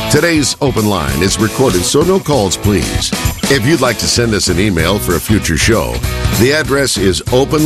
Today's open line is recorded, so no calls, please. If you'd like to send us an email for a future show, the address is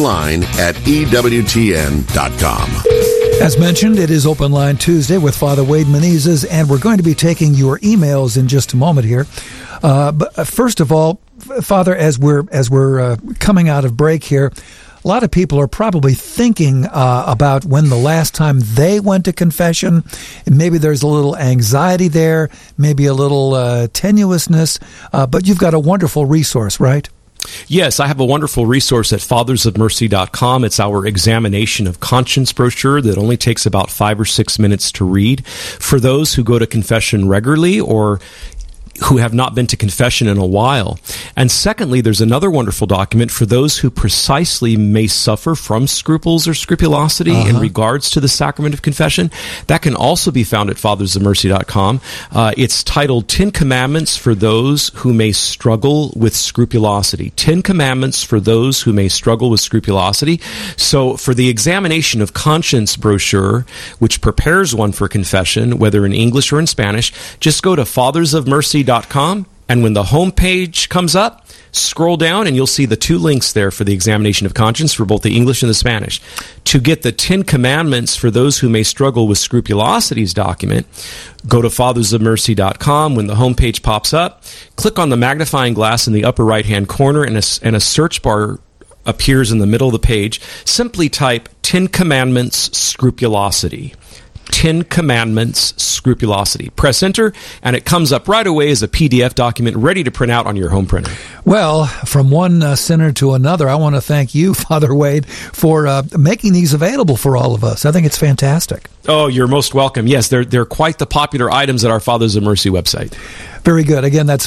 openline@EWTN.com. As mentioned, it is Open Line Tuesday with Father Wade Menezes, and we're going to be taking your emails in just a moment here. But first of all, Father, as we're coming out of break here, a lot of people are probably thinking about when the last time they went to confession. And maybe there's a little anxiety there, maybe a little tenuousness, but you've got a wonderful resource, right? Yes, I have a wonderful resource at fathersofmercy.com. It's our examination of conscience brochure that only takes about 5 or 6 minutes to read. For those who go to confession regularly or who have not been to confession in a while. And secondly, there's another wonderful document for those who precisely may suffer from scruples or scrupulosity in regards to the sacrament of confession. That can also be found at fathersofmercy.com. It's titled 10 Commandments for Those Who May Struggle with Scrupulosity. 10 Commandments for Those Who May Struggle with Scrupulosity. So for the examination of conscience brochure, which prepares one for confession, whether in English or in Spanish, just go to fathersofmercy.com, and when the home page comes up, scroll down and you'll see the 2 links there for the examination of conscience for both the English and the Spanish. To get the 10 Commandments for Those Who May Struggle with Scrupulosities document, go to fathersofmercy.com. When the home page pops up, click on the magnifying glass in the upper right-hand corner, and a search bar appears in the middle of the page. Simply type 10 Commandments Scrupulosity. 10 Commandments Scrupulosity. Press enter, and it comes up right away as a PDF document ready to print out on your home printer. Well, from one sinner to another, I want to thank you, Father Wade, for making these available for all of us. I think it's fantastic. Oh, you're most welcome. Yes, they're quite the popular items at our Fathers of Mercy website. Very good. Again, that's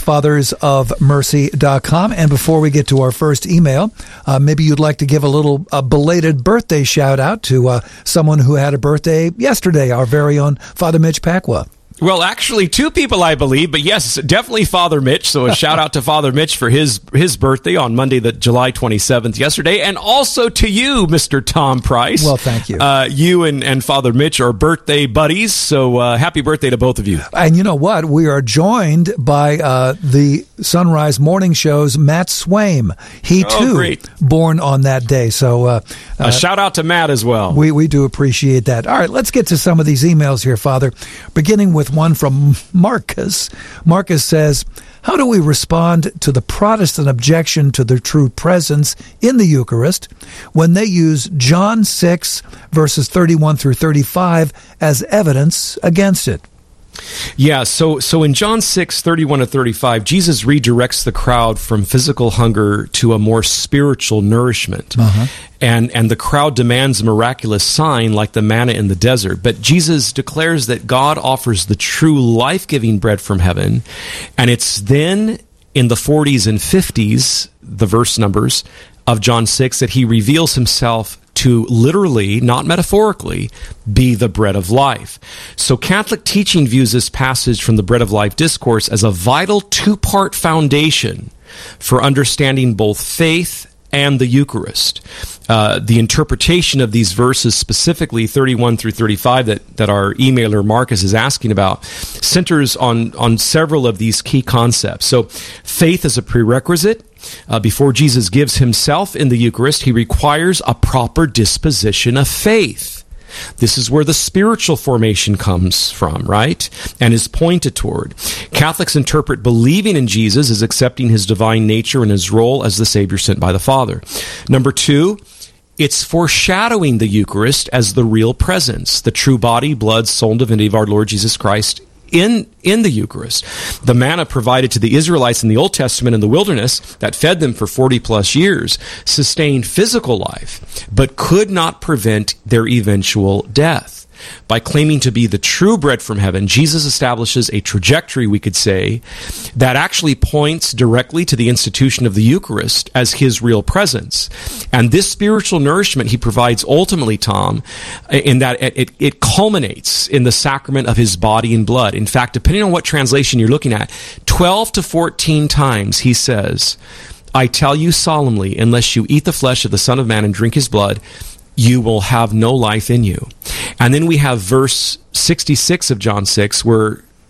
fathersofmercy.com. And before we get to our first email, maybe you'd like to give a belated birthday shout out to someone who had a birthday yesterday, our very own Father Mitch Pacwa. Well, actually, 2 people, I believe, but yes, definitely Father Mitch. So a shout out to Father Mitch for his birthday on Monday, July 27th, yesterday, and also to you, Mr. Tom Price. Well, thank you. You and Father Mitch are birthday buddies, so happy birthday to both of you. And you know what? We are joined by the Sunrise Morning Show's Matt Swaim. He, too, great. Born on that day. So a shout out to Matt as well. We do appreciate that. All right, let's get to some of these emails here, Father, beginning with one from Marcus. Marcus says, how do we respond to the Protestant objection to the true presence in the Eucharist when they use John 6, verses 31 through 35 as evidence against it? Yeah, so in John 6, 31 to 35, Jesus redirects the crowd from physical hunger to a more spiritual nourishment. And the crowd demands a miraculous sign like the manna in the desert. But Jesus declares that God offers the true life-giving bread from heaven. And it's then in the 40s and 50s, the verse numbers of John 6, that he reveals himself to literally, not metaphorically, be the bread of life. So Catholic teaching views this passage from the Bread of Life discourse as a vital 2-part foundation for understanding both faith and the Eucharist. The interpretation of these verses, specifically 31 through 35, that our emailer Marcus is asking about, centers on several of these key concepts. So faith is a prerequisite. Before Jesus gives himself in the Eucharist, he requires a proper disposition of faith. This is where the spiritual formation comes from, right? And is pointed toward. Catholics interpret believing in Jesus as accepting his divine nature and his role as the Savior sent by the Father. Number 2, it's foreshadowing the Eucharist as the real presence, the true body, blood, soul, and divinity of our Lord Jesus Christ in the Eucharist. The manna provided to the Israelites in the Old Testament in the wilderness that fed them for 40 plus years sustained physical life, but could not prevent their eventual death. By claiming to be the true bread from heaven, Jesus establishes a trajectory, we could say, that actually points directly to the institution of the Eucharist as his real presence. And this spiritual nourishment he provides ultimately, Tom, in that it culminates in the sacrament of his body and blood. In fact, depending on what translation you're looking at, 12 to 14 times he says, I tell you solemnly, unless you eat the flesh of the Son of Man and drink his blood, you will have no life in you. And then we have verse 66 of John 6, where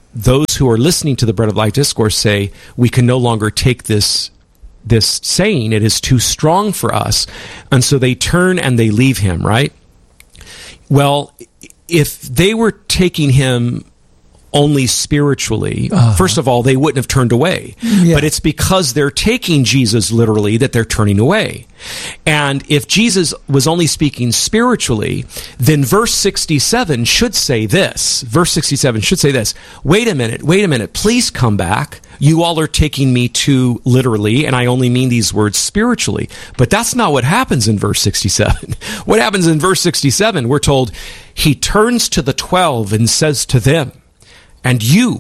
those who are listening to the Bread of Life discourse say, we can no longer take this saying, it is too strong for us. And so they turn and they leave him, right? Well, if they were taking him only spiritually, first of all, they wouldn't have turned away. Yeah. But it's because they're taking Jesus literally that they're turning away. And if Jesus was only speaking spiritually, then verse 67 should say this. Verse 67 should say this. Wait a minute, please come back. You all are taking me too literally, and I only mean these words spiritually. But that's not what happens in verse 67. What happens in verse 67, we're told, he turns to the 12 and says to them, and you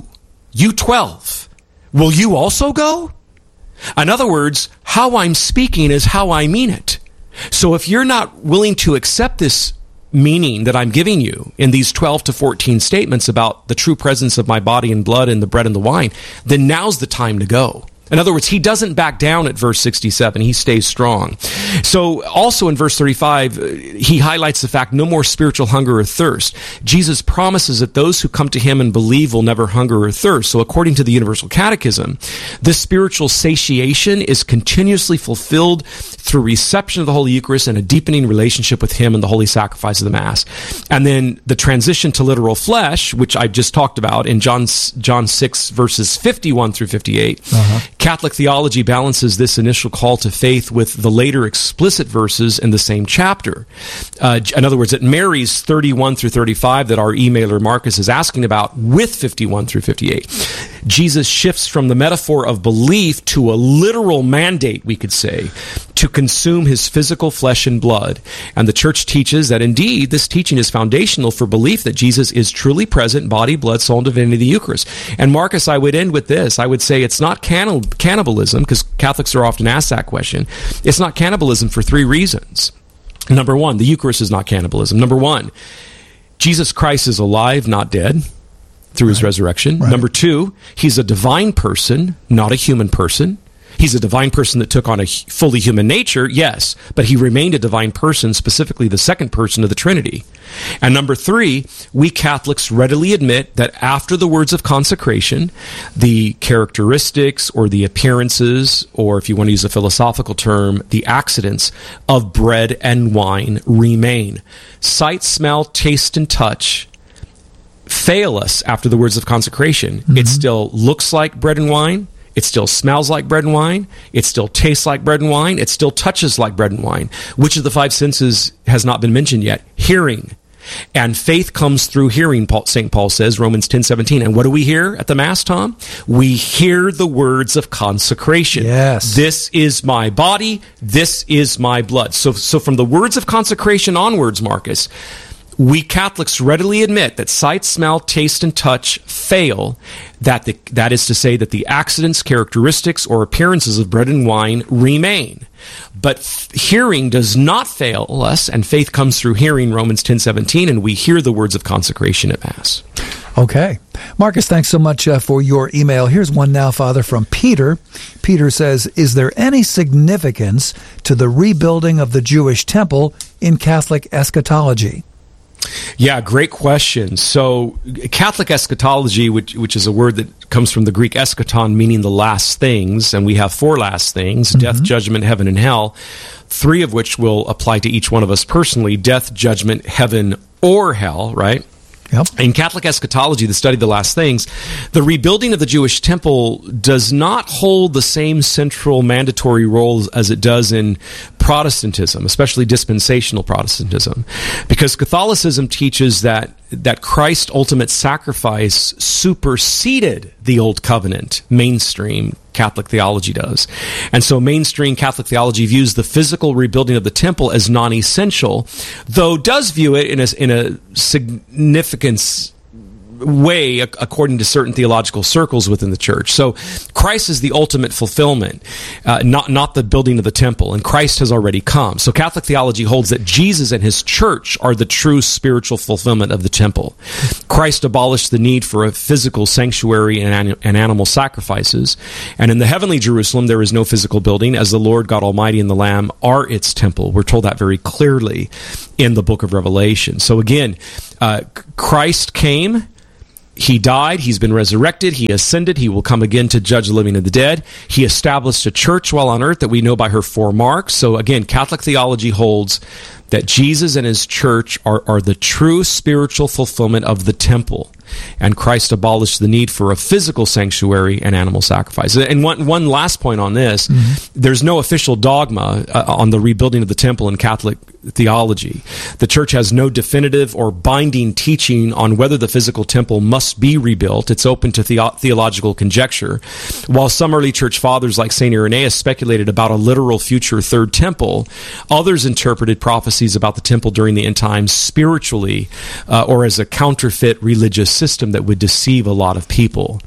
12, will you also go? In other words, how I'm speaking is how I mean it. So if you're not willing to accept this meaning that I'm giving you in these 12 to 14 statements about the true presence of my body and blood and the bread and the wine, then now's the time to go. In other words, he doesn't back down at verse 67. He stays strong. So also in verse 35, he highlights the fact no more spiritual hunger or thirst. Jesus promises that those who come to him and believe will never hunger or thirst. So according to the Universal Catechism, this spiritual satiation is continuously fulfilled through reception of the Holy Eucharist and a deepening relationship with him and the holy sacrifice of the Mass. And then the transition to literal flesh, which I just talked about in John 6, verses 51 through 58, Catholic theology balances this initial call to faith with the later explicit verses in the same chapter. In other words, it marries 31 through 35 that our emailer Marcus is asking about with 51 through 58. Jesus shifts from the metaphor of belief to a literal mandate, we could say, to consume his physical flesh and blood. And the Church teaches that indeed this teaching is foundational for belief that Jesus is truly present, body, blood, soul, and divinity of the Eucharist. And Marcus, I would end with this. I would say it's not cannibalism, because Catholics are often asked that question. It's not cannibalism for three reasons. Number one, the Eucharist is not cannibalism. Number one, Jesus Christ is alive, not dead, through his resurrection. Right. Number two, he's a divine person, not a human person. He's a divine person that took on a fully human nature, yes, but he remained a divine person, specifically the second person of the Trinity. And number three, we Catholics readily admit that after the words of consecration, the characteristics or the appearances, or if you want to use a philosophical term, the accidents of bread and wine remain. Sight, smell, taste, and touch fail us after the words of consecration. Mm-hmm. It still looks like bread and wine. It still smells like bread and wine. It still tastes like bread and wine. It still touches like bread and wine. Which of the five senses has not been mentioned yet? Hearing. And faith comes through hearing, St. Paul says, Romans 10:17. And what do we hear at the Mass, Tom? We hear the words of consecration. Yes. This is my body. This is my blood. So from the words of consecration onwards, Marcus, we Catholics readily admit that sight, smell, taste, and touch fail. That is to say that the accidents, characteristics, or appearances of bread and wine remain. But hearing does not fail us, and faith comes through hearing, Romans 10:17, and we hear the words of consecration at Mass. Okay. Marcus, thanks so much for your email. Here's one now, Father, from Peter. Peter says, is there any significance to the rebuilding of the Jewish temple in Catholic eschatology? Yeah, great question. So Catholic eschatology, which is a word that comes from the Greek eschaton, meaning the last things, and we have four last things, death, judgment, heaven, and hell, three of which will apply to each one of us personally, death, judgment, heaven, or hell, right? Yep. In Catholic eschatology, the study of the last things, the rebuilding of the Jewish temple does not hold the same central mandatory role as it does in Protestantism, especially dispensational Protestantism, because Catholicism teaches that Christ's ultimate sacrifice superseded the Old Covenant. Mainstream Catholic theology does. And so mainstream Catholic theology views the physical rebuilding of the temple as non-essential, though does view it in a significance way according to certain theological circles within the church. So Christ is the ultimate fulfillment, not the building of the temple, and Christ has already come. So Catholic theology holds that Jesus and his church are the true spiritual fulfillment of the temple. Christ abolished the need for a physical sanctuary and animal sacrifices, and in the heavenly Jerusalem there is no physical building, as the Lord God Almighty and the Lamb are its temple. We're told that very clearly in the book of Revelation. So again, Christ came, He died, he's been resurrected, he ascended, he will come again to judge the living and the dead. He established a church while on earth that we know by her 4 marks. So again, Catholic theology holds that Jesus and his church are the true spiritual fulfillment of the temple. And Christ abolished the need for a physical sanctuary and animal sacrifice. And one last point on this, there's no official dogma on the rebuilding of the temple in Catholic theology. The church has no definitive or binding teaching on whether the physical temple must be rebuilt. It's open to theological conjecture. While some early church fathers like St. Irenaeus speculated about a literal future third temple, others interpreted prophecies about the temple during the end times spiritually or as a counterfeit religious system that would deceive a lot of people.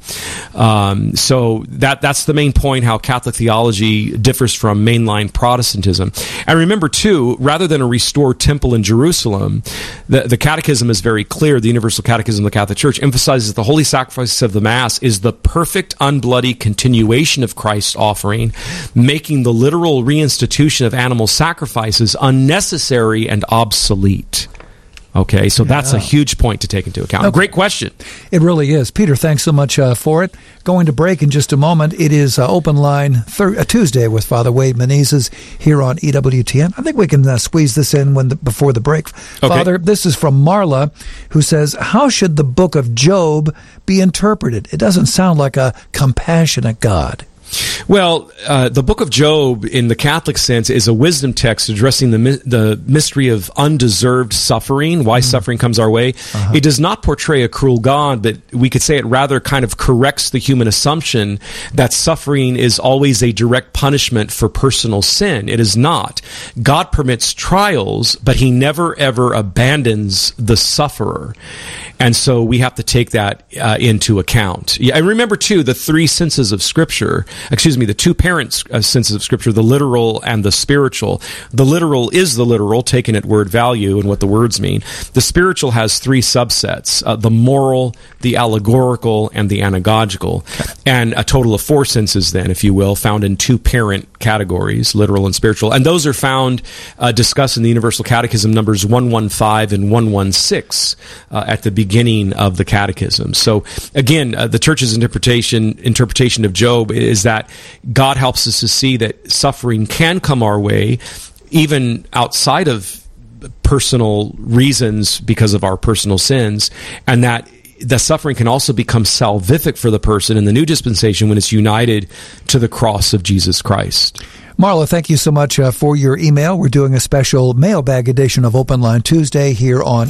So that's the main point, how Catholic theology differs from mainline Protestantism. And remember, too, rather than a restored temple in Jerusalem, the Catechism is very clear. The Universal Catechism of the Catholic Church emphasizes that the holy sacrifice of the Mass is the perfect, unbloody continuation of Christ's offering, making the literal reinstitution of animal sacrifices unnecessary and obsolete. Okay, so that's a huge point to take into account. Okay. Great question. It really is. Peter, thanks so much for it. Going to break in just a moment. It is Open Line Tuesday with Father Wade Menezes here on EWTN. I think we can squeeze this in before the break. Okay. Father, this is from Marla, who says, how should the book of Job be interpreted? It doesn't sound like a compassionate God. Well, the book of Job, in the Catholic sense, is a wisdom text addressing the mystery of undeserved suffering, why suffering comes our way. It does not portray a cruel God, but we could say it rather kind of corrects the human assumption that suffering is always a direct punishment for personal sin. It is not. God permits trials, but he never, ever abandons the sufferer. And so we have to take that into account. Yeah, and remember, too, the 3 senses of Scripture, the 2 parent senses of Scripture, the literal and the spiritual. The literal is the literal, taken at word value and what the words mean. The spiritual has 3 subsets, the moral, the allegorical, and the anagogical. And a total of 4 senses then, if you will, found in 2 parent categories, literal and spiritual. And those are found discussed in the Universal Catechism numbers 115 and 116 at the beginning of the Catechism. So again, the Church's interpretation of Job is that God helps us to see that suffering can come our way even outside of personal reasons because of our personal sins, and that the suffering can also become salvific for the person in the new dispensation when it's united to the cross of Jesus Christ. Marla, thank you so much for your email. We're doing a special mailbag edition of Open Line Tuesday here on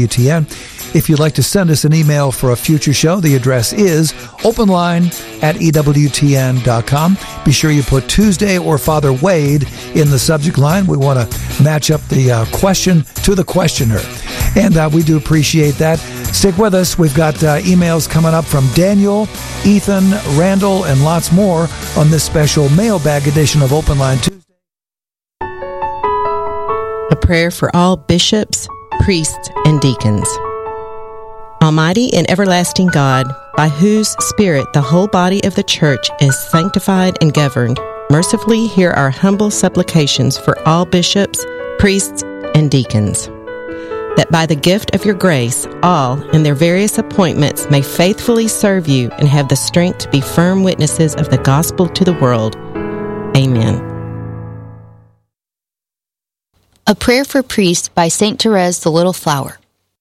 EWTN. If you'd like to send us an email for a future show, the address is openline@EWTN.com. Be sure you put Tuesday or Father Wade in the subject line. We want to match up the question to the questioner. And we do appreciate that. Stick with us. We've got emails coming up from Daniel, Ethan, Randall, and lots more on this special mailbag edition of Open Line Tuesday. A prayer for all bishops, priests, and deacons. Almighty and everlasting God, by whose Spirit the whole body of the Church is sanctified and governed, mercifully hear our humble supplications for all bishops, priests, and deacons, that by the gift of your grace, all in their various appointments may faithfully serve you and have the strength to be firm witnesses of the gospel to the world. Amen. A Prayer for Priests by St. Therese the Little Flower.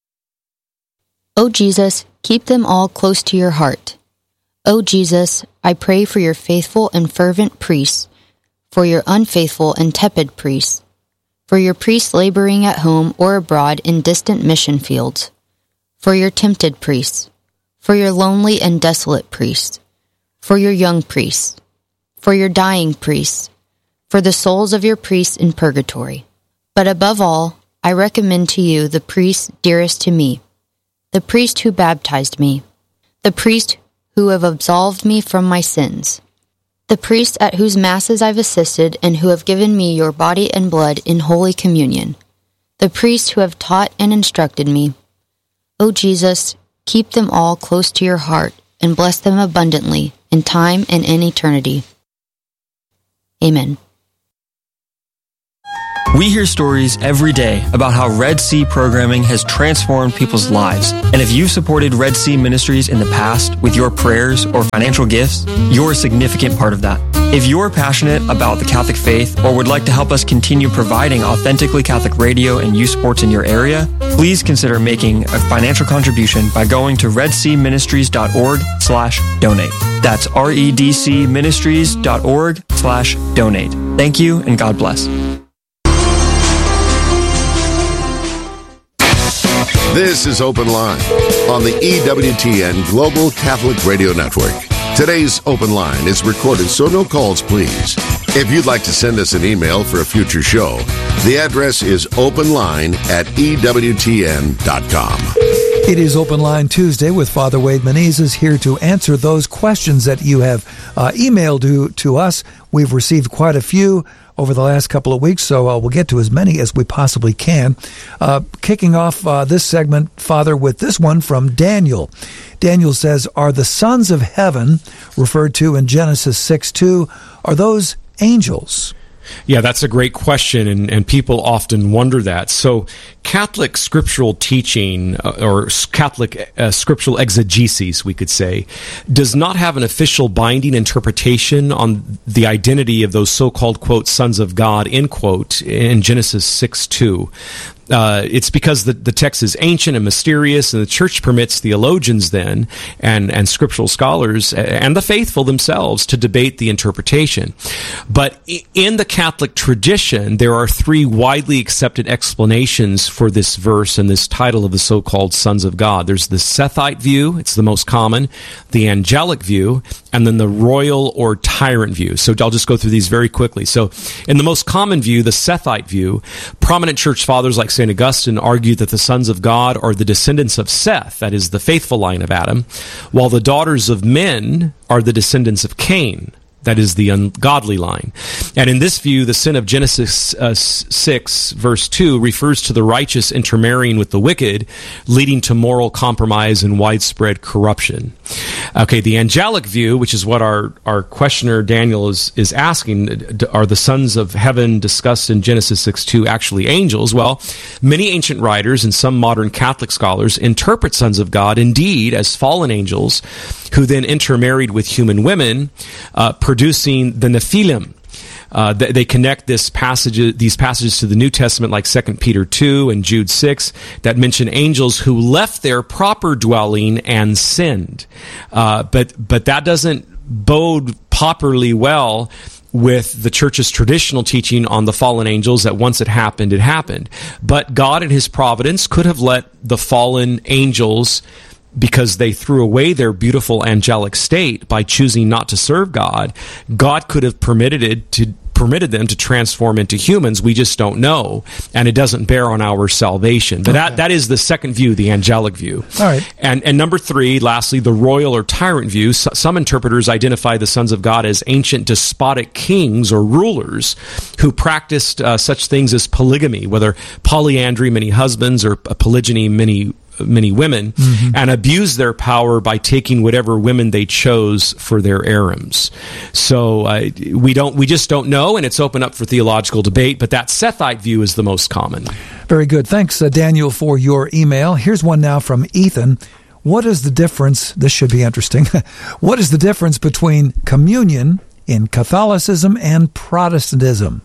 O Jesus, keep them all close to your heart. O Jesus, I pray for your faithful and fervent priests, for your unfaithful and tepid priests, for your priests laboring at home or abroad in distant mission fields, for your tempted priests, for your lonely and desolate priests, for your young priests, for your dying priests, for the souls of your priests in purgatory. But above all, I recommend to you the priest dearest to me, the priest who baptized me, the priest who have absolved me from my sins, the priests at whose masses I've assisted and who have given me your body and blood in Holy Communion, the priests who have taught and instructed me. O Jesus, keep them all close to your heart and bless them abundantly in time and in eternity. Amen. We hear stories every day about how Red Sea programming has transformed people's lives. And if you've supported Red Sea Ministries in the past with your prayers or financial gifts, you're a significant part of that. If you're passionate about the Catholic faith or would like to help us continue providing authentically Catholic radio and youth sports in your area, please consider making a financial contribution by going to redseaministries.org/donate. That's redcministries.org/donate. Thank you and God bless. This is Open Line on the EWTN Global Catholic Radio Network. Today's Open Line is recorded, so no calls, please. If you'd like to send us an email for a future show, the address is openline@ewtn.com. It is Open Line Tuesday with Father Wade Menezes here to answer those questions that you have emailed to us. We've received quite a few over the last couple of weeks, so we'll get to as many as we possibly can. Kicking off this segment, Father, with this one from Daniel. Daniel says, are the sons of heaven referred to in Genesis 6:2, are those angels? Yeah, that's a great question, and people often wonder that. So Catholic scriptural teaching, or Catholic scriptural exegesis, we could say, does not have an official binding interpretation on the identity of those so-called, quote, sons of God, end quote, in Genesis 6:2. It's because the text is ancient and mysterious, and the Church permits theologians then and scriptural scholars and the faithful themselves to debate the interpretation. But in the Catholic tradition, there are three widely accepted explanations for this verse and this title of the so-called sons of God. There's the Sethite view, it's the most common, the angelic view, and then the royal or tyrant view. So I'll just go through these very quickly. So in the most common view, the Sethite view, prominent church fathers like St. Augustine argued that the sons of God are the descendants of Seth, that is the faithful line of Adam, while the daughters of men are the descendants of Cain, that is the ungodly line. And in this view, the sin of Genesis 6, verse 2, refers to the righteous intermarrying with the wicked, leading to moral compromise and widespread corruption. Okay, the angelic view, which is what our questioner Daniel is asking, are the sons of heaven discussed in Genesis 6:2 actually angels? Well, many ancient writers and some modern Catholic scholars interpret sons of God indeed as fallen angels who then intermarried with human women, producing the Nephilim. They connect these passages to the New Testament, like 2 Peter 2 and Jude 6, that mention angels who left their proper dwelling and sinned. But that doesn't bode properly well with the Church's traditional teaching on the fallen angels, that once it happened. But God in His providence could have let the fallen angels, because they threw away their beautiful angelic state by choosing not to serve God, God could have permitted them to transform into humans. We just don't know, and it doesn't bear on our salvation. But okay, that is the second view, the angelic view. All right. And number three, lastly, the royal or tyrant view. Some interpreters identify the sons of God as ancient despotic kings or rulers who practiced such things as polygamy, whether polyandry, many husbands, or polygyny, many women, and abuse their power by taking whatever women they chose for their harems. So we just don't know, and it's open up for theological debate, but that Sethite view is the most common. Very good. Thanks, Daniel, for your email. Here's one now from Ethan. What is the difference, this should be interesting, what is the difference between communion in Catholicism and Protestantism?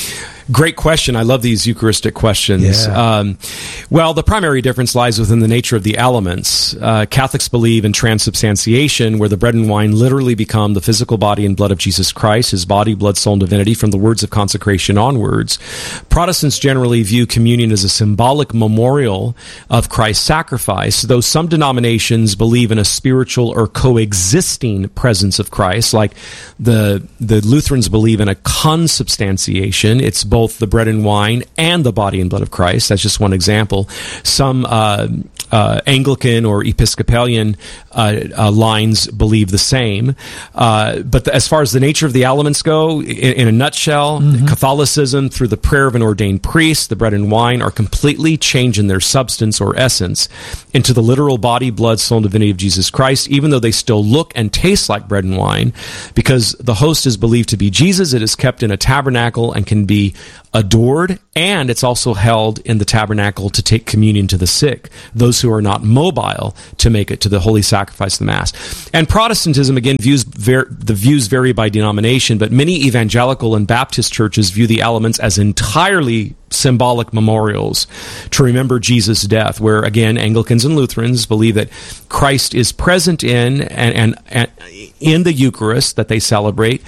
Great question. I love these Eucharistic questions. Yeah. Well, the primary difference lies within the nature of the elements. Catholics believe in transubstantiation, where the bread and wine literally become the physical body and blood of Jesus Christ, His body, blood, soul, and divinity, from the words of consecration onwards. Protestants generally view communion as a symbolic memorial of Christ's sacrifice, though some denominations believe in a spiritual or coexisting presence of Christ, like the Lutherans believe in a consubstantiation. It's both the bread and wine and the body and blood of Christ. That's just one example. Some Anglican or Episcopalian lines believe the same. But as far as the nature of the elements go, in a nutshell, Catholicism, through the prayer of an ordained priest, the bread and wine are completely changing their substance or essence into the literal body, blood, soul, and divinity of Jesus Christ, even though they still look and taste like bread and wine. Because the host is believed to be Jesus, it is kept in a tabernacle and can be adored and it's also held in the tabernacle to take communion to the sick, those who are not mobile to make it to the holy sacrifice of the Mass. And Protestantism, again, the views vary by denomination, but many evangelical and Baptist churches view the elements as entirely symbolic memorials to remember Jesus' death, where, again, Anglicans and Lutherans believe that Christ is present in and in the Eucharist that they celebrate.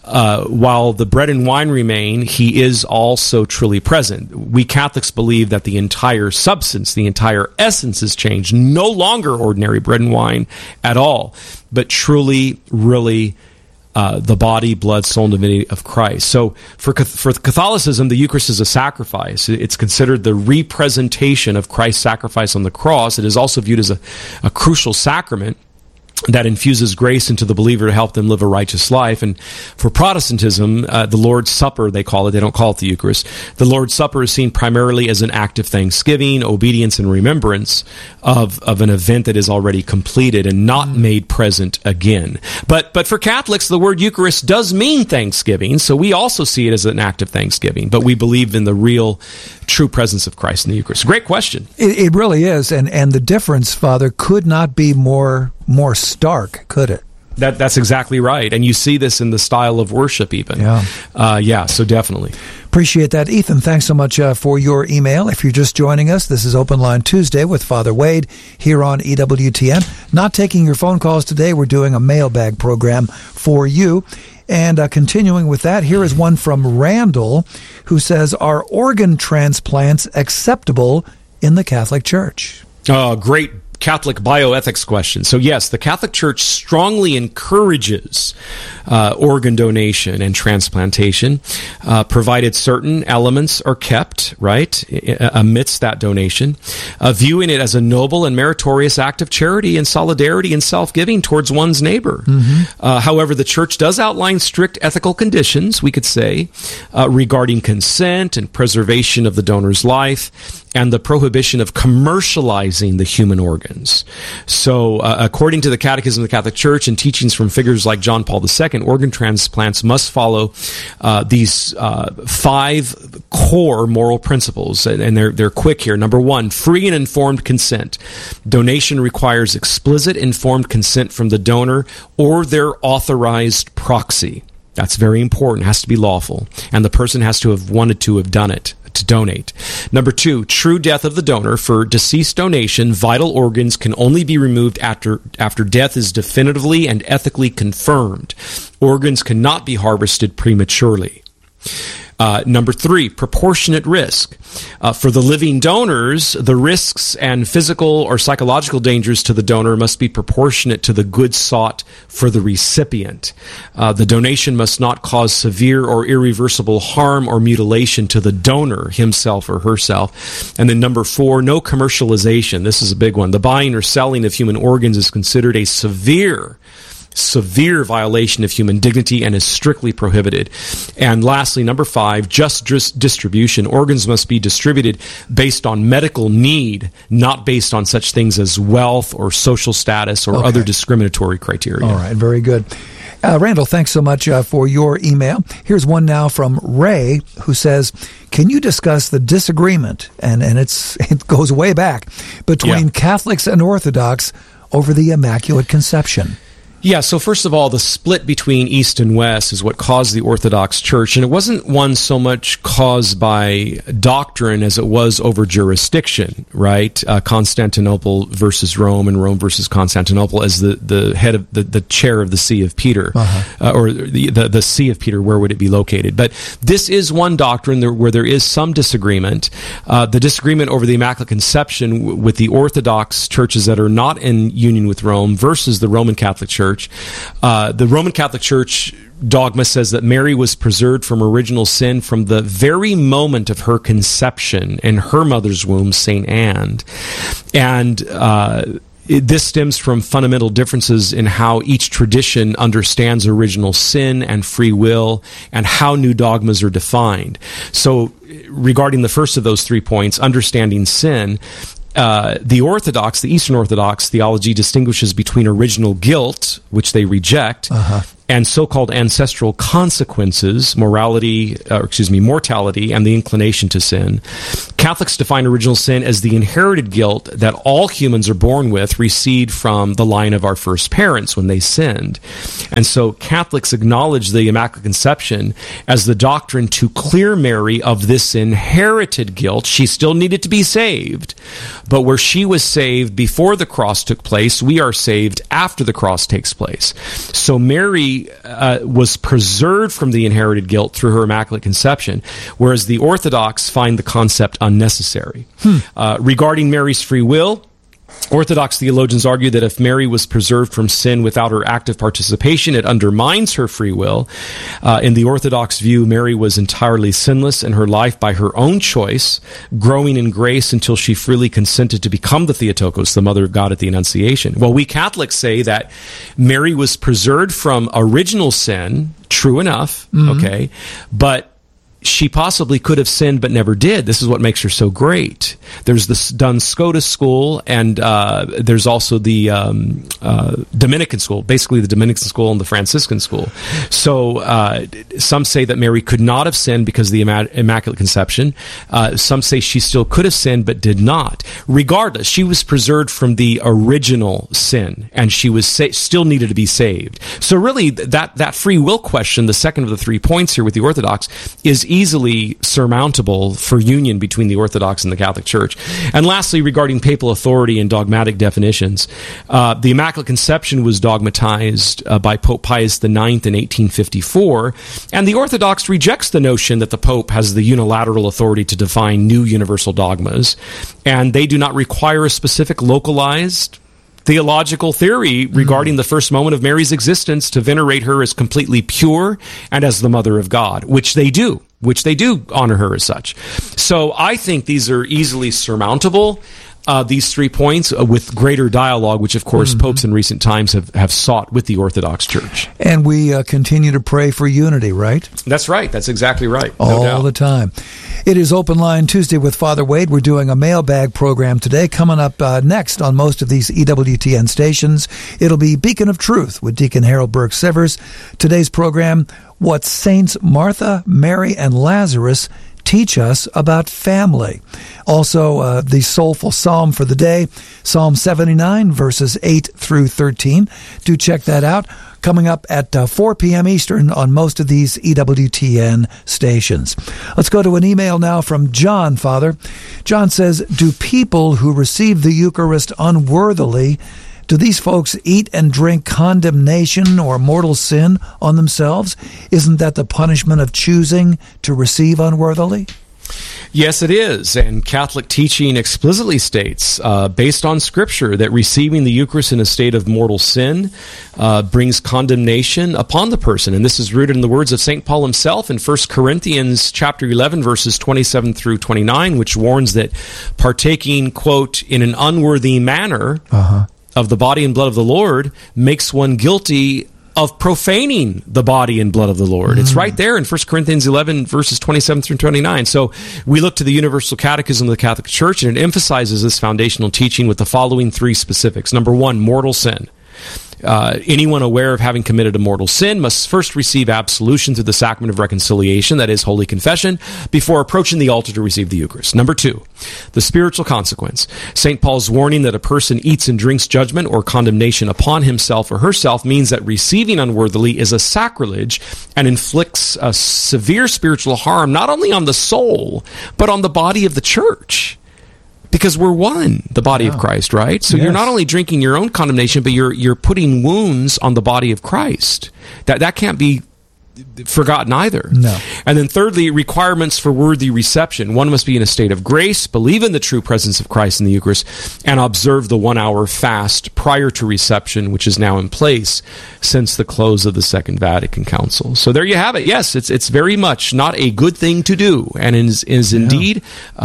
While the bread and wine remain, he is also truly present. We Catholics believe that the entire substance, the entire essence is changed. No longer ordinary bread and wine at all, but truly, really, the body, blood, soul, and divinity of Christ. So for Catholicism, the Eucharist is a sacrifice. It's considered the representation of Christ's sacrifice on the cross. It is also viewed as a crucial sacrament that infuses grace into the believer to help them live a righteous life. And for Protestantism, the Lord's Supper, they call it, they don't call it the Eucharist. The Lord's Supper is seen primarily as an act of thanksgiving, obedience, and remembrance of an event that is already completed and not made present again. But for Catholics, the word Eucharist does mean thanksgiving, so we also see it as an act of thanksgiving, but we believe in the real, true presence of Christ in the Eucharist. Great question. It really is, and the difference, Father, could not be more stark, could it? That's exactly right. And you see this in the style of worship even. Yeah. So definitely. Appreciate that. Ethan, thanks so much for your email. If you're just joining us, this is Open Line Tuesday with Father Wade here on EWTN. Not taking your phone calls today. We're doing a mailbag program for you. And continuing with that, here is one from Randall who says, are organ transplants acceptable in the Catholic Church? Great Catholic bioethics question. So yes, the Catholic Church strongly encourages organ donation and transplantation, provided certain elements are kept, right, amidst that donation, viewing it as a noble and meritorious act of charity and solidarity and self-giving towards one's neighbor. However, the Church does outline strict ethical conditions, we could say, regarding consent and preservation of the donor's life, and the prohibition of commercializing the human organs. So, according to the Catechism of the Catholic Church and teachings from figures like John Paul II, organ transplants must follow these 5 core moral principles, and they're quick here. Number 1, free and informed consent. Donation requires explicit informed consent from the donor or their authorized proxy. That's very important. It has to be lawful, and the person has to have wanted to have done it, to donate. Number 2, true death of the donor. For deceased donation, vital organs can only be removed after death is definitively and ethically confirmed. Organs cannot be harvested prematurely. Number 3, proportionate risk. For the living donors, the risks and physical or psychological dangers to the donor must be proportionate to the good sought for the recipient. The donation must not cause severe or irreversible harm or mutilation to the donor himself or herself. And then number 4, no commercialization. This is a big one. The buying or selling of human organs is considered a severe violation of human dignity and is strictly prohibited. And lastly, number 5, just distribution. Organs must be distributed based on medical need, not based on such things as wealth or social status or other discriminatory criteria. All right, very good. Randall, thanks so much for your email. Here's one now from Ray who says, can you discuss the disagreement, and it goes way back, between Catholics and Orthodox over the Immaculate Conception? Yeah, so first of all, the split between East and West is what caused the Orthodox Church, and it wasn't one so much caused by doctrine as it was over jurisdiction, right? Constantinople versus Rome and Rome versus Constantinople as the head of the chair of the See of Peter, or the See of Peter, where would it be located? But this is one doctrine where there is some disagreement. The disagreement over the Immaculate Conception with the Orthodox churches that are not in union with Rome versus the Roman Catholic Church. The Roman Catholic Church dogma says that Mary was preserved from original sin from the very moment of her conception in her mother's womb, St. Anne. And this stems from fundamental differences in how each tradition understands original sin and free will and how new dogmas are defined. So regarding the first of those 3 points, understanding sin, the Eastern Orthodox theology distinguishes between original guilt, which they reject, and so-called ancestral consequences, mortality, and the inclination to sin. Catholics define original sin as the inherited guilt that all humans are born with, received from the line of our first parents when they sinned. And so Catholics acknowledge the Immaculate Conception as the doctrine to clear Mary of this inherited guilt. She still needed to be saved, but where she was saved before the cross took place, we are saved after the cross takes place. So Mary was preserved from the inherited guilt through her Immaculate Conception, whereas the Orthodox find the concept unnecessary. Regarding Mary's free will, Orthodox theologians argue that if Mary was preserved from sin without her active participation, it undermines her free will. In the Orthodox view, Mary was entirely sinless in her life by her own choice, growing in grace until she freely consented to become the Theotokos, the Mother of God at the Annunciation. Well, we Catholics say that Mary was preserved from original sin, true enough, okay, but she possibly could have sinned but never did. This is what makes her so great. There's the Duns Scotus school, and there's also the Dominican school, basically the Dominican school and the Franciscan school. So some say that Mary could not have sinned because of the Immaculate Conception. Some say she still could have sinned but did not. Regardless, she was preserved from the original sin, and she was still needed to be saved. So really, that free will question, the second of the 3 points here with the Orthodox, is easily surmountable for union between the Orthodox and the Catholic Church. And lastly, regarding papal authority and dogmatic definitions, the Immaculate Conception was dogmatized by Pope Pius IX in 1854, and the Orthodox rejects the notion that the Pope has the unilateral authority to define new universal dogmas, and they do not require a specific localized theological theory regarding the first moment of Mary's existence to venerate her as completely pure and as the Mother of God, which they do honor her as such. So I think these are easily surmountable, these 3 points, with greater dialogue, which, of course, popes in recent times have sought with the Orthodox Church. And we continue to pray for unity, right? That's right. That's exactly right. All the time. It is Open Line Tuesday with Father Wade. We're doing a mailbag program today. Coming up next on most of these EWTN stations, it'll be Beacon of Truth with Deacon Harold Burke-Severs. Today's program, what Saints Martha, Mary, and Lazarus teach us about family. Also, the soulful psalm for the day, Psalm 79, verses 8 through 13. Do check that out. Coming up at 4 p.m. Eastern on most of these EWTN stations. Let's go to an email now from John, Father. John says, do people who receive the Eucharist unworthily, do these folks eat and drink condemnation or mortal sin on themselves? Isn't that the punishment of choosing to receive unworthily? Yes, it is. And Catholic teaching explicitly states, based on Scripture, that receiving the Eucharist in a state of mortal sin brings condemnation upon the person. And this is rooted in the words of St. Paul himself in 1 Corinthians chapter 11, verses 27 through 29, which warns that partaking, quote, in an unworthy manner of the body and blood of the Lord makes one guilty of profaning the body and blood of the Lord. It's right there in 1 Corinthians 11, verses 27 through 29. So we look to the Universal Catechism of the Catholic Church, and it emphasizes this foundational teaching with the following 3 specifics. Number 1, mortal sin. Anyone aware of having committed a mortal sin must first receive absolution through the sacrament of reconciliation, that is, Holy Confession, before approaching the altar to receive the Eucharist. Number 2, the spiritual consequence. St. Paul's warning that a person eats and drinks judgment or condemnation upon himself or herself means that receiving unworthily is a sacrilege and inflicts a severe spiritual harm not only on the soul, but on the body of the Church. Because we're one, the body of Christ, right? So you're not only drinking your own condemnation, but you're putting wounds on the body of Christ. That can't be forgotten either. No. And then thirdly, requirements for worthy reception. One must be in a state of grace, believe in the true presence of Christ in the Eucharist, and observe the 1-hour fast prior to reception, which is now in place since the close of the Second Vatican Council. So there you have it. Yes, it's very much not a good thing to do, and is indeed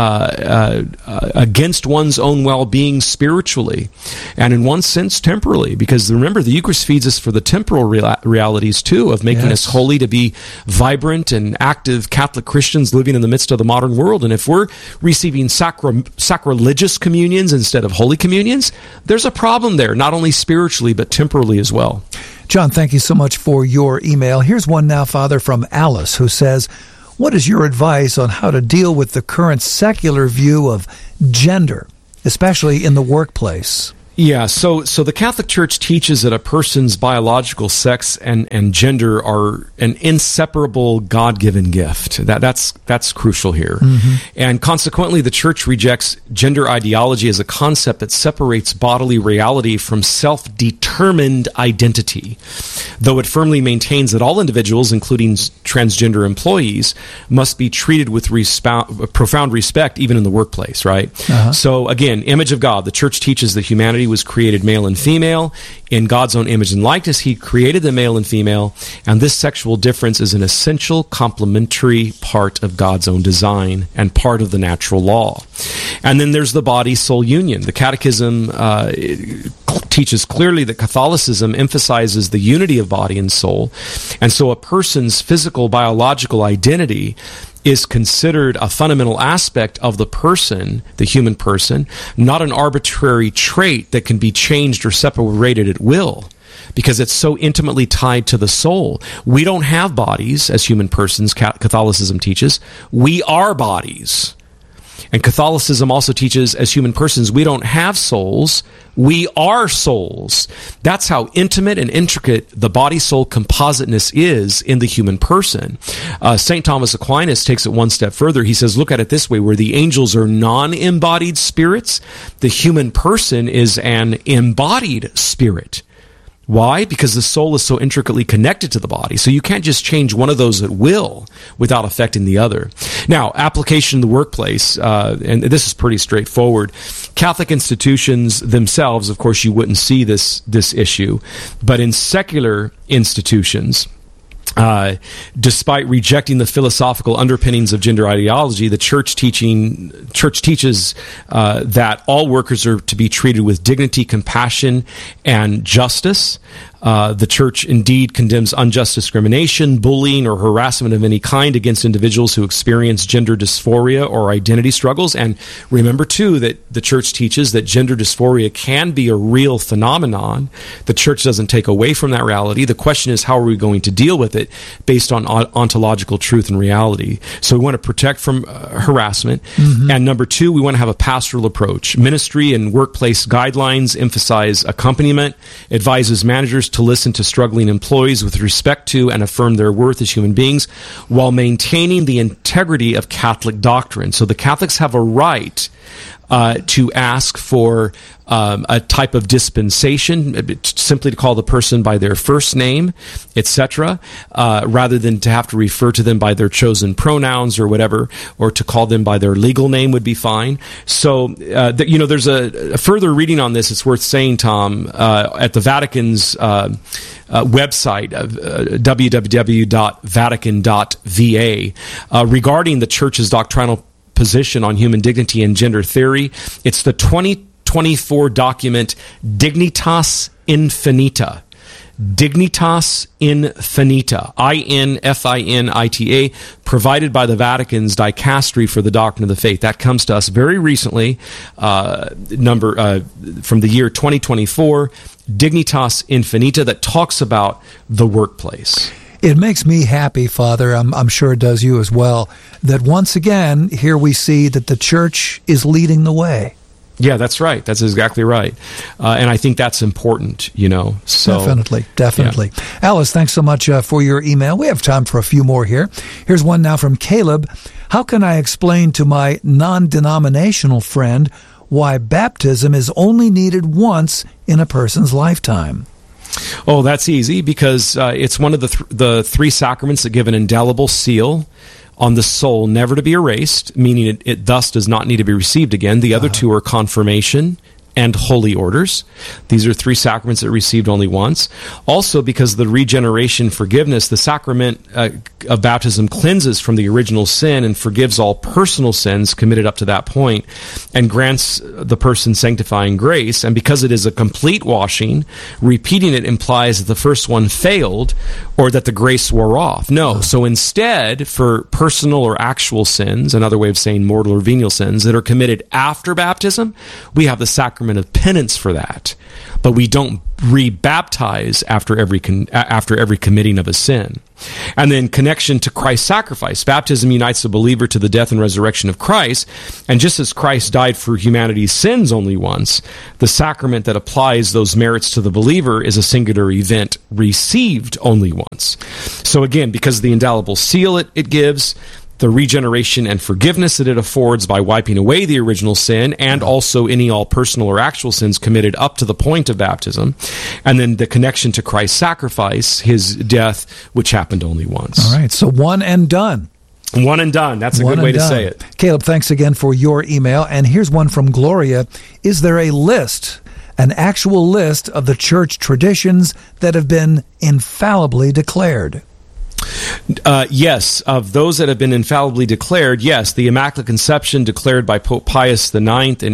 against one's own well-being spiritually, and in one sense temporally, because remember, the Eucharist feeds us for the temporal realities too, of making us holy, to be vibrant and active Catholic Christians living in the midst of the modern world. And if we're receiving sacrilegious communions instead of holy communions, there's a problem there, not only spiritually, but temporally as well. John, thank you so much for your email. Here's one now, Father, from Alice, who says, what is your advice on how to deal with the current secular view of gender, especially in the workplace? Yeah, so the Catholic Church teaches that a person's biological sex and gender are an inseparable God-given gift. That's crucial here. Mm-hmm. And consequently, the Church rejects gender ideology as a concept that separates bodily reality from self-determined identity, though it firmly maintains that all individuals, including transgender employees, must be treated with profound respect, even in the workplace, right? Uh-huh. So again, image of God. The Church teaches that humanity was created male and female. In God's own image and likeness, He created the male and female, and this sexual difference is an essential complementary part of God's own design and part of the natural law. And then there's the body-soul union. The Catechism teaches clearly that Catholicism emphasizes the unity of body and soul, and so a person's physical, biological identity is considered a fundamental aspect of the person, the human person, not an arbitrary trait that can be changed or separated at will, because it's so intimately tied to the soul. We don't have bodies as human persons, Catholicism teaches. We are bodies. And Catholicism also teaches, as human persons, we don't have souls, we are souls. That's how intimate and intricate the body-soul compositeness is in the human person. St. Thomas Aquinas takes it one step further. He says, look at it this way, where the angels are non-embodied spirits, the human person is an embodied spirit. Why? Because the soul is so intricately connected to the body. So you can't just change one of those at will without affecting the other. Now, application in the workplace, and this is pretty straightforward. Catholic institutions themselves, of course, you wouldn't see this issue. But in secular institutions, despite rejecting the philosophical underpinnings of gender ideology, the church teaches that all workers are to be treated with dignity, compassion, and justice. The church indeed condemns unjust discrimination, bullying, or harassment of any kind against individuals who experience gender dysphoria or identity struggles. And remember, too, that the church teaches that gender dysphoria can be a real phenomenon. The church doesn't take away from that reality. The question is, how are we going to deal with it based on ontological truth and reality? So we want to protect from harassment. Mm-hmm. And number two, we want to have a pastoral approach. Ministry and workplace guidelines emphasize accompaniment, advises managers to listen to struggling employees with respect to and affirm their worth as human beings while maintaining the integrity of Catholic doctrine. So the Catholics have a right to ask for a type of dispensation, simply to call the person by their first name, etc., rather than to have to refer to them by their chosen pronouns or whatever, or to call them by their legal name would be fine. So, there's a further reading on this. It's worth saying, Tom, at the Vatican's website, www.vatican.va, regarding the Church's doctrinal position on human dignity and gender theory. It's the 2024 document Dignitas Infinita. Dignitas Infinita, INFINITA, provided by the Vatican's Dicastery for the Doctrine of the Faith. That comes to us very recently, from the year 2024, Dignitas Infinita, that talks about the workplace. It makes me happy, Father, I'm sure it does you as well, that once again, here we see that the Church is leading the way. Yeah, that's right. That's exactly right. And I think that's important, So, Definitely. Yeah. Alice, thanks so much for your email. We have time for a few more here. Here's one now from Caleb. How can I explain to my non-denominational friend why baptism is only needed once in a person's lifetime? Oh, that's easy, because it's one of the three sacraments that give an indelible seal on the soul, never to be erased, meaning it thus does not need to be received again. The other two are confirmation and holy orders. These are three sacraments that are received only once. Also, because of the regeneration forgiveness, the sacrament of baptism cleanses from the original sin and forgives all personal sins committed up to that point and grants the person sanctifying grace. And because it is a complete washing, repeating it implies that the first one failed or that the grace wore off. No. So instead, for personal or actual sins, another way of saying mortal or venial sins, that are committed after baptism, we have the sacrament sacrament of penance for that, but we don't rebaptize after every committing of a sin. And then connection to Christ's sacrifice. Baptism unites the believer to the death and resurrection of Christ. And just as Christ died for humanity's sins only once, the sacrament that applies those merits to the believer is a singular event received only once. So again, because of the indelible seal it gives, the regeneration and forgiveness that it affords by wiping away the original sin, and also any all personal or actual sins committed up to the point of baptism, and then the connection to Christ's sacrifice, his death, which happened only once. All right, so one and done. One and done. That's a good way to say it. Caleb, thanks again for your email. And here's one from Gloria. Is there a list, an actual list of the church traditions that have been infallibly declared? Yes, of those that have been infallibly declared, yes, the Immaculate Conception declared by Pope Pius IX in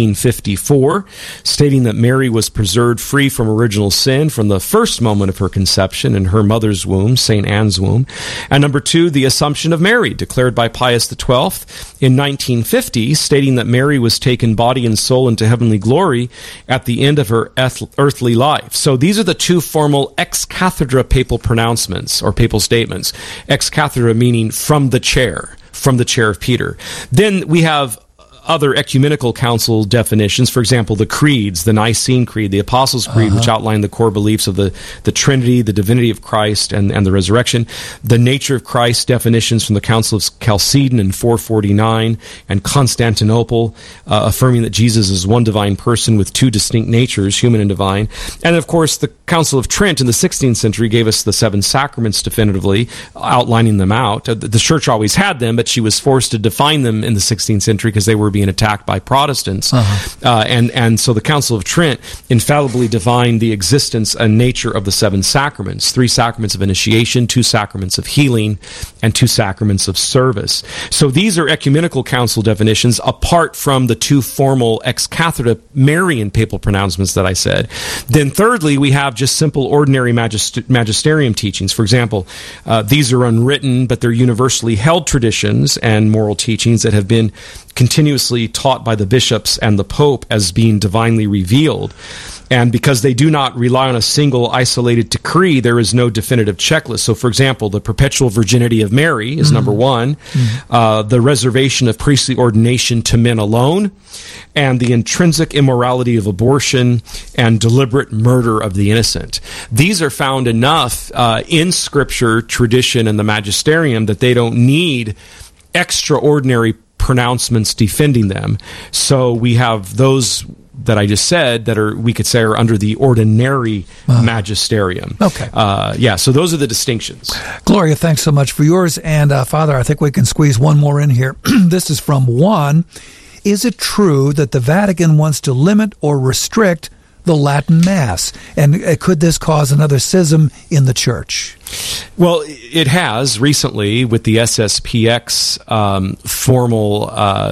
1854, stating that Mary was preserved free from original sin from the first moment of her conception in her mother's womb, St. Anne's womb. And number two, the Assumption of Mary, declared by Pius XII in 1950, stating that Mary was taken body and soul into heavenly glory at the end of her earthly life. So these are the two formal ex cathedra papal pronouncements, or papal statements. Ex cathedra meaning from the chair of Peter. Then we have other ecumenical council definitions, for example, the creeds, the Nicene Creed, the Apostles' Creed, which outline the core beliefs of the Trinity, the divinity of Christ, and the resurrection, the nature of Christ definitions from the Council of Chalcedon in 449, and Constantinople, affirming that Jesus is one divine person with two distinct natures, human and divine. And of course, the Council of Trent in the 16th century gave us the seven sacraments definitively, outlining them out. The Church always had them, but she was forced to define them in the 16th century because they were being attacked by Protestants. And so the Council of Trent infallibly defined the existence and nature of the seven sacraments: 3 sacraments of initiation, 2 sacraments of healing, and 2 sacraments of service. So these are ecumenical council definitions apart from the 2 formal ex cathedra Marian papal pronouncements that I said. Then thirdly, we have just simple ordinary magisterium teachings. For example, these are unwritten, but they're universally held traditions and moral teachings that have been continuously taught by the bishops and the Pope as being divinely revealed. And because they do not rely on a single isolated decree, there is no definitive checklist. So, for example, the perpetual virginity of Mary is number 1, the reservation of priestly ordination to men alone, and the intrinsic immorality of abortion and deliberate murder of the innocent. These are found enough in Scripture, tradition, and the magisterium that they don't need extraordinary pronouncements defending them. So we have those that I just said that are, we could say, are under the ordinary magisterium. Okay. So those are the distinctions. Gloria, thanks so much for yours. And Father, I think we can squeeze one more in here. This is from Juan. Is it true that the Vatican wants to limit or restrict the Latin Mass? And could this cause another schism in the Church? Well, it has recently with the SSPX formal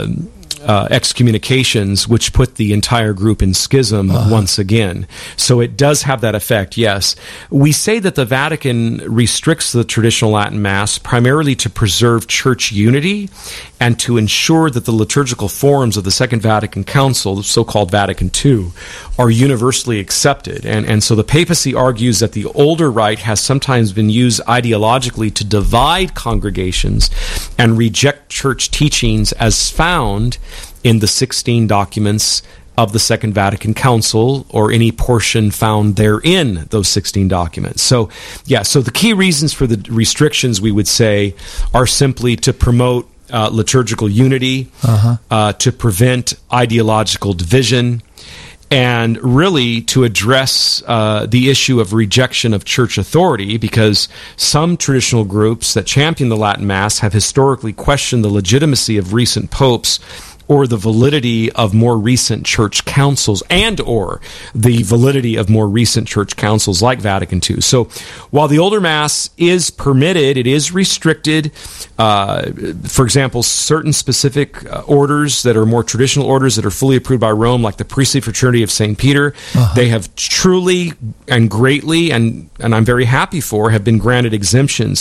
excommunications, which put the entire group in schism once again. So it does have that effect, yes. We say that the Vatican restricts the traditional Latin Mass primarily to preserve church unity and to ensure that the liturgical forms of the Second Vatican Council, the so-called Vatican II, are universally accepted. And so the papacy argues that the older rite has sometimes been used ideologically to divide congregations and reject church teachings as found in the 16 documents of the Second Vatican Council, or any portion found therein, those 16 documents. So the key reasons for the restrictions, we would say, are simply to promote liturgical unity, to prevent ideological division, and really to address the issue of rejection of church authority, because some traditional groups that champion the Latin Mass have historically questioned the legitimacy of recent popes or the validity of more recent church councils, and or the validity of more recent church councils like Vatican II. So while the older Mass is permitted, it is restricted. For example, certain specific orders that are more traditional orders that are fully approved by Rome, like the Priestly Fraternity of St. Peter, they have truly and greatly, and I'm very happy for, have been granted exemptions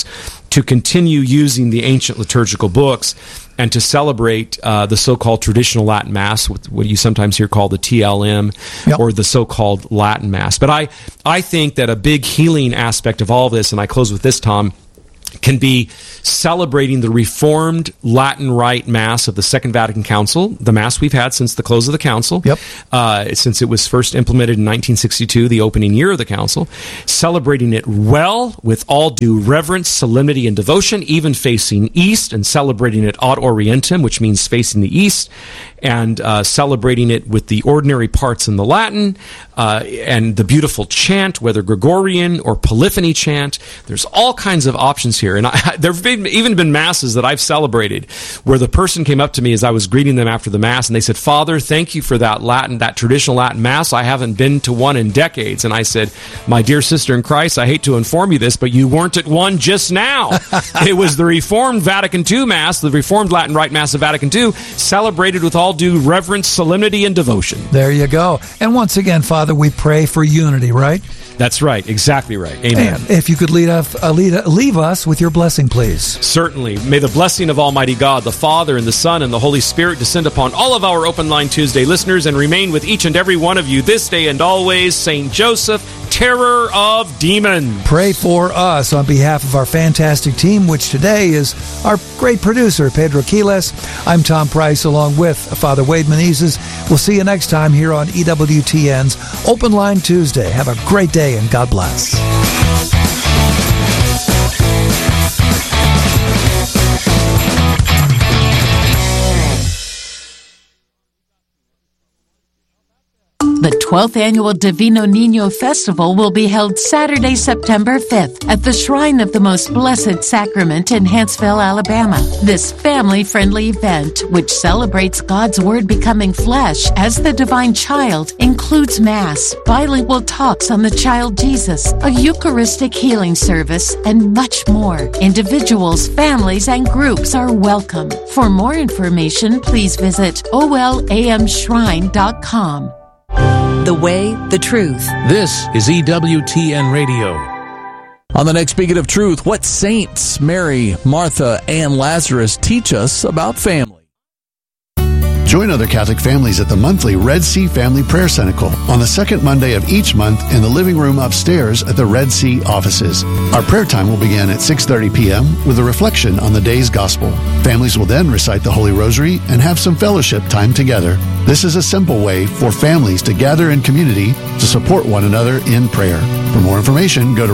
to continue using the ancient liturgical books and to celebrate the so-called traditional Latin Mass, what you sometimes hear called the TLM, or the so-called Latin Mass. But I think that a big healing aspect of all of this, and I close with this, Tom, can be celebrating the Reformed Latin Rite Mass of the Second Vatican Council, the Mass we've had since the close of the Council, since it was first implemented in 1962, the opening year of the Council, celebrating it well with all due reverence, solemnity, and devotion, even facing east, and celebrating it ad orientem, which means facing the east, and celebrating it with the ordinary parts in the Latin, and the beautiful chant, whether Gregorian or polyphony chant. There's all kinds of options here. And there have even been Masses that I've celebrated where the person came up to me as I was greeting them after the Mass, and they said, "Father, thank you for that traditional Latin Mass. I haven't been to one in decades." And I said, "My dear sister in Christ, I hate to inform you this, but you weren't at one just now." It was the Reformed Vatican II Mass, the Reformed Latin Rite Mass of Vatican II, celebrated with all due reverence, solemnity, and devotion. There you go. And once again, Father, we pray for unity, right? That's right. Exactly right. Amen. And if you could leave us with your blessing, please. Certainly. May the blessing of Almighty God, the Father, and the Son, and the Holy Spirit descend upon all of our Open Line Tuesday listeners and remain with each and every one of you this day and always. Saint Joseph, terror of demons. Pray for us on behalf of our fantastic team, which today is our great producer, Pedro Quiles. I'm Tom Price, along with Father Wade Menezes. We'll see you next time here on EWTN's Open Line Tuesday. Have a great day and God bless. The 12th Annual Divino Niño Festival will be held Saturday, September 5th at the Shrine of the Most Blessed Sacrament in Huntsville, Alabama. This family-friendly event, which celebrates God's Word becoming flesh as the Divine Child, includes Mass, bilingual talks on the Child Jesus, a Eucharistic healing service, and much more. Individuals, families, and groups are welcome. For more information, please visit olamshrine.com. The way, the truth. This is EWTN Radio. On the next Beacon of Truth, what saints Mary, Martha, and Lazarus teach us about family. Join other Catholic families at the monthly Red Sea Family Prayer Cenacle on the second Monday of each month in the living room upstairs at the Red Sea offices. Our prayer time will begin at 6:30 p.m. with a reflection on the day's gospel. Families will then recite the Holy Rosary and have some fellowship time together. This is a simple way for families to gather in community to support one another in prayer. For more information, go to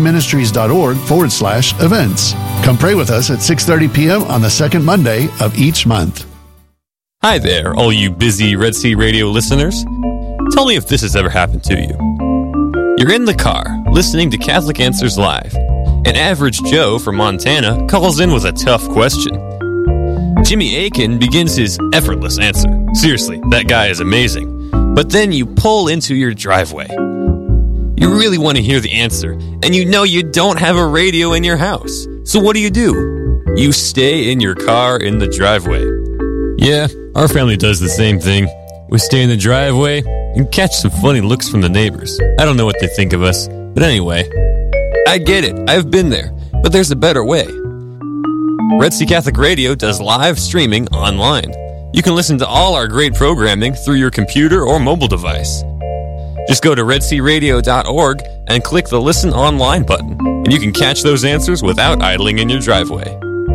redseaministries.org/events. Come pray with us at 6:30 p.m. on the second Monday of each month. Hi there, all you busy Red Sea Radio listeners. Tell me if this has ever happened to you. You're in the car, listening to Catholic Answers Live. An average Joe from Montana calls in with a tough question. Jimmy Akin begins his effortless answer. Seriously, that guy is amazing. But then you pull into your driveway. You really want to hear the answer, and you know you don't have a radio in your house. So what do? You stay in your car in the driveway. Yeah, our family does the same thing. We stay in the driveway and catch some funny looks from the neighbors. I don't know what they think of us, but anyway, I get it. I've been there, but there's a better way. Red Sea Catholic Radio does live streaming online. You can listen to all our great programming through your computer or mobile device. Just go to redsearadio.org and click the Listen Online button, and you can catch those answers without idling in your driveway.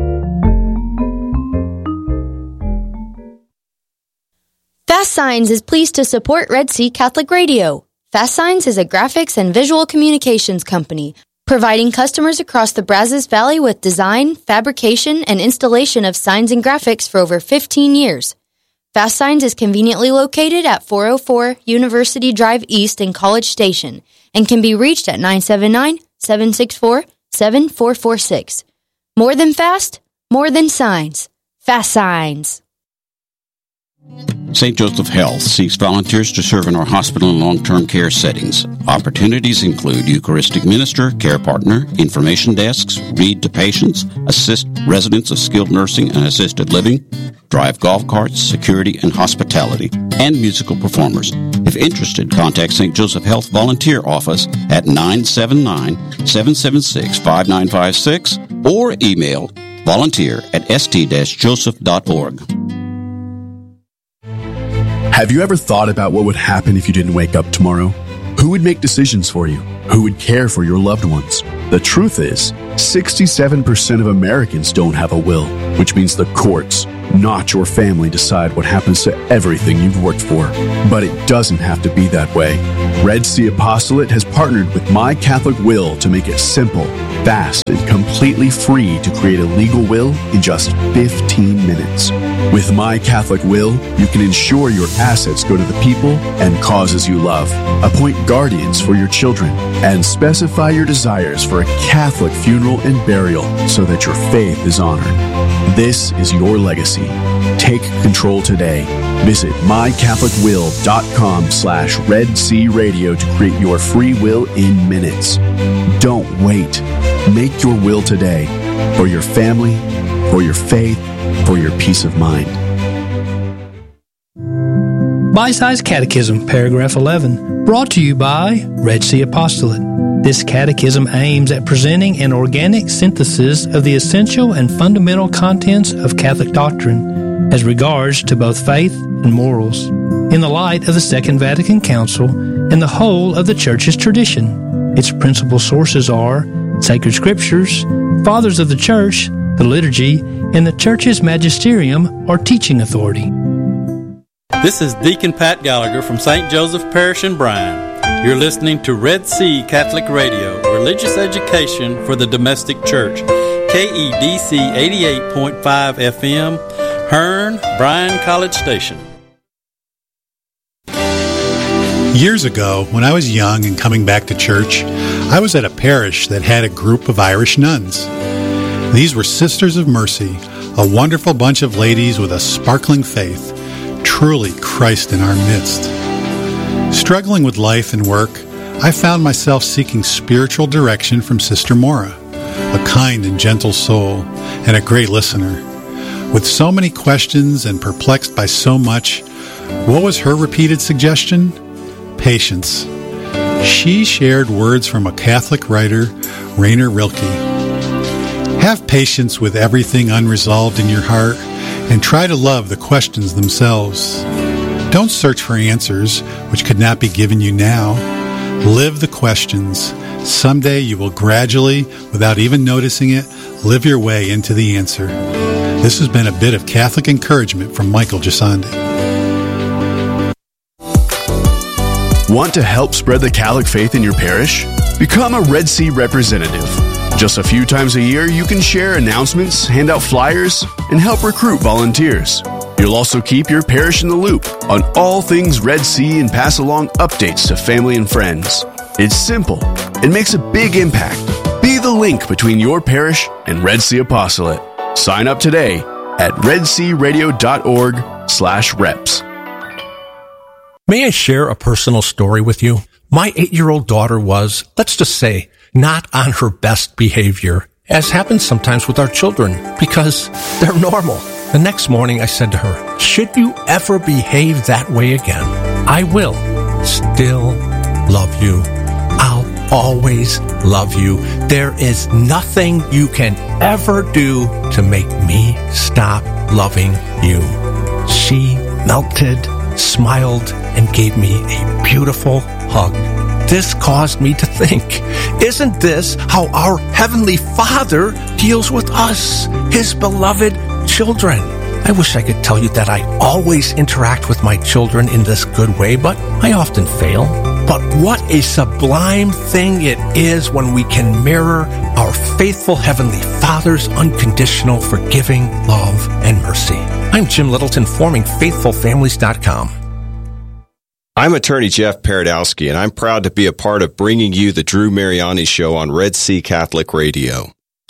Fast Signs is pleased to support Red Sea Catholic Radio. Fast Signs is a graphics and visual communications company, providing customers across the Brazos Valley with design, fabrication, and installation of signs and graphics for over 15 years. Fast Signs is conveniently located at 404 University Drive East in College Station and can be reached at 979-764-7446. More than fast, more than signs. Fast Signs. St. Joseph Health seeks volunteers to serve in our hospital and long-term care settings. Opportunities include Eucharistic minister, care partner, information desks, read to patients, assist residents of skilled nursing and assisted living, drive golf carts, security, and hospitality. and musical performers. If interested, contact St. Joseph Health Volunteer Office at 979-776-5956 or email volunteer@st-joseph.org. Have you ever thought about what would happen if you didn't wake up tomorrow? Who would make decisions for you? Who would care for your loved ones? The truth is, 67% of Americans don't have a will, which means the courts, not your family, decide what happens to everything you've worked for. But it doesn't have to be that way. Red Sea Apostolate has partnered with My Catholic Will to make it simple, fast, and completely free to create a legal will in just 15 minutes. With My Catholic Will, you can ensure your assets go to the people and causes you love, appoint guardians for your children, and specify your desires for a Catholic funeral and burial so that your faith is honored. This is your legacy. Take control today. Visit mycatholicwill.com/Red Sea Radio to create your free will in minutes. Don't wait. Make your will today for your family, for your faith, for your peace of mind. Bite-Size Catechism, Paragraph 11, brought to you by Red Sea Apostolate. This catechism aims at presenting an organic synthesis of the essential and fundamental contents of Catholic doctrine as regards to both faith and morals, in the light of the Second Vatican Council and the whole of the Church's tradition. Its principal sources are sacred scriptures, fathers of the Church, the liturgy, and the Church's magisterium or teaching authority. This is Deacon Pat Gallagher from St. Joseph Parish in Bryan. You're listening to Red Sea Catholic Radio, religious education for the domestic church. KEDC 88.5 FM, Hearn, Bryan College Station. Years ago, when I was young and coming back to church, I was at a parish that had a group of Irish nuns. These were Sisters of Mercy, a wonderful bunch of ladies with a sparkling faith, truly Christ in our midst. Struggling with life and work, I found myself seeking spiritual direction from Sister Maura, a kind and gentle soul and a great listener. With so many questions and perplexed by so much, what was her repeated suggestion? Patience. She shared words from a Catholic writer, Rainer Rilke. Have patience with everything unresolved in your heart and try to love the questions themselves. Don't search for answers which could not be given you now. Live the questions. Someday you will gradually, without even noticing it, live your way into the answer. This has been a bit of Catholic encouragement from Michael Gisandi. Want to help spread the Catholic faith in your parish? Become a Red Sea representative. Just a few times a year, you can share announcements, hand out flyers, and help recruit volunteers. You'll also keep your parish in the loop on all things Red Sea and pass along updates to family and friends. It's simple. It makes a big impact. Be the link between your parish and Red Sea Apostolate. Sign up today at redsearadio.org/reps. May I share a personal story with you? My 8-year-old daughter was, let's just say, not on her best behavior, as happens sometimes with our children, because they're normal. The next morning I said to her, should you ever behave that way again, I will still love you. I'll always love you. There is nothing you can ever do to make me stop loving you. She melted, smiled, and gave me a beautiful hug. This caused me to think, isn't this how our Heavenly Father deals with us, His beloved children? I wish I could tell you that I always interact with my children in this good way, but I often fail. But what a sublime thing it is when we can mirror our faithful Heavenly Father's unconditional, forgiving love and mercy. I'm Jim Littleton, forming FaithfulFamilies.com. I'm attorney Jeff Paradowski, and I'm proud to be a part of bringing you the Drew Mariani Show on Red Sea Catholic Radio.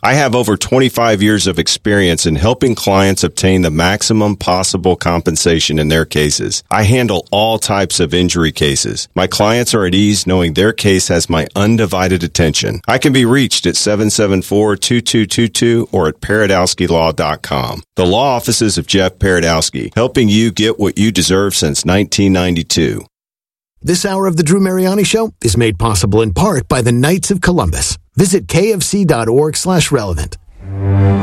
I have over 25 years of experience in helping clients obtain the maximum possible compensation in their cases. I handle all types of injury cases. My clients are at ease knowing their case has my undivided attention. I can be reached at 774-2222 or at paradowskilaw.com. The law offices of Jeff Paradowski, helping you get what you deserve since 1992. This hour of the Drew Mariani Show is made possible in part by the Knights of Columbus. Visit kfc.org/relevant.